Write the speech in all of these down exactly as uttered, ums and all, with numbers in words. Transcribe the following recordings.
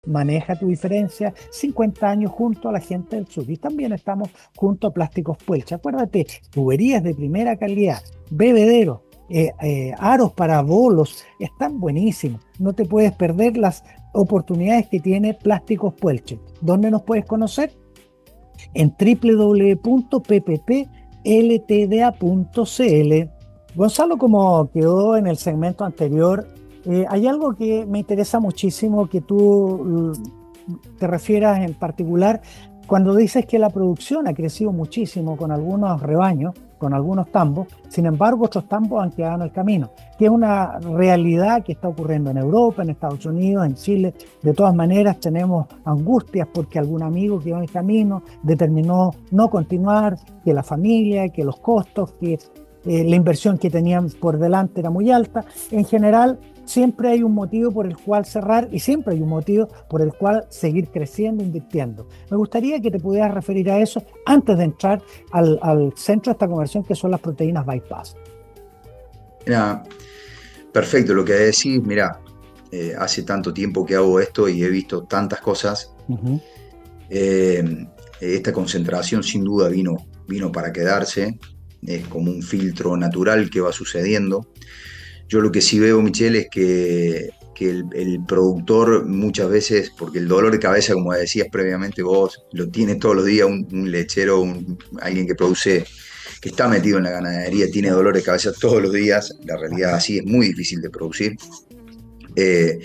maneja tu diferencia, cincuenta años junto a la gente del sur. Y también estamos junto a Plásticos Puelche. Acuérdate, tuberías de primera calidad, bebederos, eh, eh, aros para bolos, están buenísimos. No te puedes perder las oportunidades que tiene Plásticos Puelche. ¿Dónde nos puedes conocer? En w w w punto p p p l t d a punto c l. Gonzalo, como quedó en el segmento anterior, eh, hay algo que me interesa muchísimo que tú mm, te refieras en particular cuando dices que la producción ha crecido muchísimo con algunos rebaños, con algunos tambos. Sin embargo, otros tambos han quedado en el camino, que es una realidad que está ocurriendo en Europa, en Estados Unidos, en Chile. De todas maneras, tenemos angustias porque algún amigo quedó en el camino, determinó no continuar, que la familia, que los costos, que eh, la inversión que tenían por delante era muy alta. En general, siempre hay un motivo por el cual cerrar y siempre hay un motivo por el cual seguir creciendo, invirtiendo. Me gustaría que te pudieras referir a eso antes de entrar al, al centro de esta conversión, que son las proteínas bypass. Mira, perfecto lo que decís. Mira, eh, hace tanto tiempo que hago esto y he visto tantas cosas. Uh-huh. eh, esta concentración sin duda vino, vino para quedarse. Es como un filtro natural que va sucediendo. Yo lo que sí veo, Michelle, es que, que el, el productor muchas veces, porque el dolor de cabeza, como decías previamente vos, lo tiene todos los días un, un lechero, un, alguien que produce, que está metido en la ganadería, tiene dolor de cabeza todos los días. La realidad así es muy difícil de producir. Eh,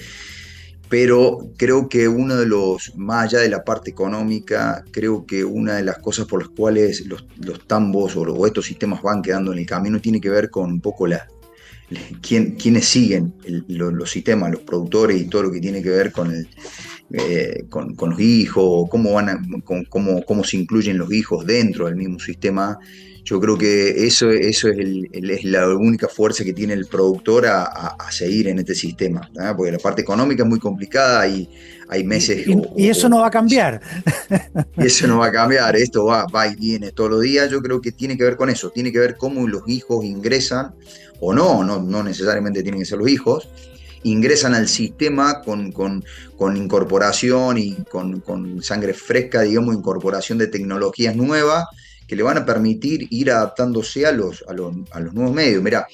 pero creo que uno de los, más allá de la parte económica, creo que una de las cosas por las cuales los, los tambos o, o estos sistemas van quedando en el camino tiene que ver con un poco la Quién, quiénes siguen el, los, los sistemas, los productores y todo lo que tiene que ver con, el, eh, con, con los hijos, cómo, van a, con, cómo, cómo se incluyen los hijos dentro del mismo sistema. Yo creo que eso, eso es, el, el, es la única fuerza que tiene el productor a, a, a seguir en este sistema, ¿verdad? Porque la parte económica es muy complicada y hay meses... Y, y, o, y eso o, no va a cambiar. Y eso no va a cambiar, esto va, va y viene todos los días. Yo creo que tiene que ver con eso, tiene que ver cómo los hijos ingresan, o no, no, no necesariamente tienen que ser los hijos, ingresan al sistema con, con, con incorporación y con, con sangre fresca, digamos, incorporación de tecnologías nuevas que le van a permitir ir adaptándose a los, a los, a los nuevos medios. Mirá,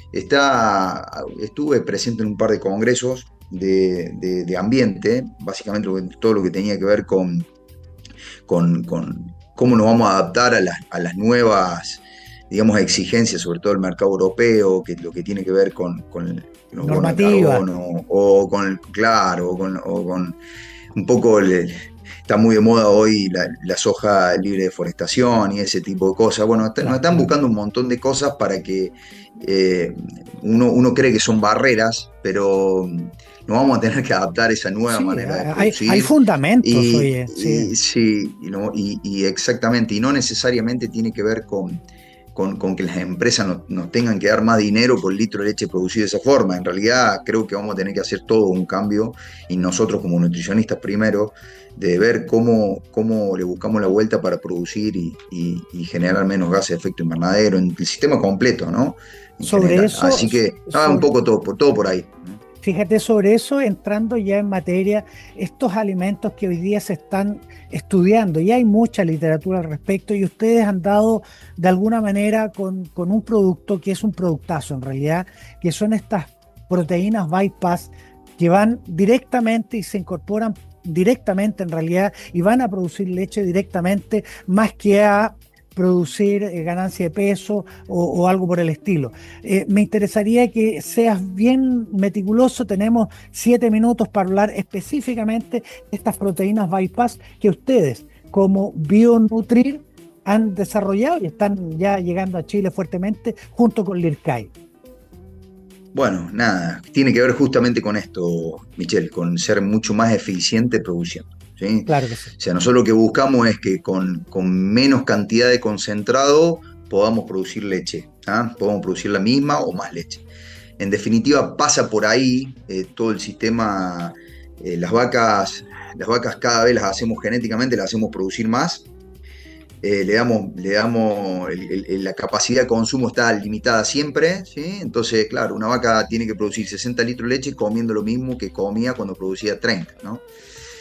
está, estuve presente en un par de congresos de, de, de ambiente, básicamente todo lo que tenía que ver con Con, con, cómo nos vamos a adaptar a las, a las nuevas, digamos, exigencias, sobre todo el mercado europeo, que lo que tiene que ver con, con los bonos de carbono, o con, claro, o con, o con un poco, el, está muy de moda hoy la, la soja libre de deforestación y ese tipo de cosas. Bueno, claro, nos están buscando un montón de cosas para que eh, uno, uno cree que son barreras, pero nos vamos a tener que adaptar a esa nueva sí, manera de hay, producir. hay fundamentos, y, oye. Sí, y, sí, y, no, y, y exactamente, y no necesariamente tiene que ver con, con, con que las empresas nos, nos tengan que dar más dinero por litro de leche producido de esa forma. En realidad creo que vamos a tener que hacer todo un cambio, y nosotros como nutricionistas primero, de ver cómo, cómo le buscamos la vuelta para producir y, y, y generar menos gases de efecto invernadero en el sistema completo, ¿no? En sobre general. eso, Así que ah, sobre, un poco todo, todo por ahí. Fíjate, sobre eso, entrando ya en materia, estos alimentos que hoy día se están estudiando, y hay mucha literatura al respecto, y ustedes han dado de alguna manera con, con un producto que es un productazo en realidad, que son estas proteínas bypass que van directamente y se incorporan directamente en realidad y van a producir leche directamente, más que a producir eh, ganancia de peso o, o algo por el estilo. Eh, me interesaría que seas bien meticuloso. Tenemos siete minutos para hablar específicamente de estas proteínas bypass que ustedes como Bionutrir han desarrollado y están ya llegando a Chile fuertemente junto con Lircay. Bueno, nada, tiene que ver justamente con esto, Michelle, con ser mucho más eficiente produciendo. ¿Sí? Claro que sí. O sea, nosotros lo que buscamos es que con, con menos cantidad de concentrado podamos producir leche, ¿ah? Podamos producir la misma o más leche. En definitiva, pasa por ahí eh, todo el sistema. Eh, las vacas, las vacas cada vez las hacemos genéticamente, las hacemos producir más. Eh, le damos, le damos el, el, la capacidad de consumo está limitada siempre, ¿sí? Entonces, claro, una vaca tiene que producir sesenta litros de leche comiendo lo mismo que comía cuando producía treinta, ¿no?